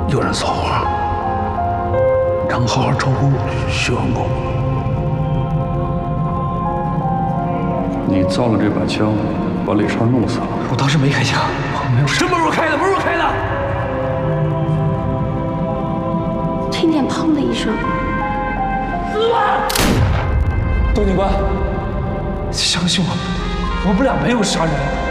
有人骚话，让我好好照顾徐文公。你造了这把枪，把李川弄死了。 我当时没开枪，我没有。什么时候开的？什么时候开的？ 听见砰的一声， 死吧！董警官，相信我，我们俩没有杀人。